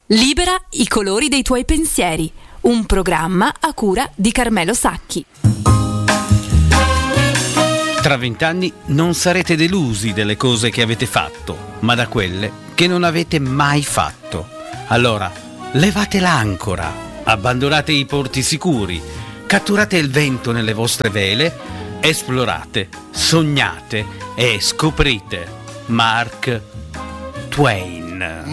Libera i colori dei tuoi pensieri, un programma a cura di Carmelo Sacchi. Tra 20 anni non sarete delusi delle cose che avete fatto, ma da quelle che non avete mai fatto. Allora, levate l'ancora, abbandonate i porti sicuri, catturate il vento nelle vostre vele, esplorate, sognate e scoprite. Mark Twain.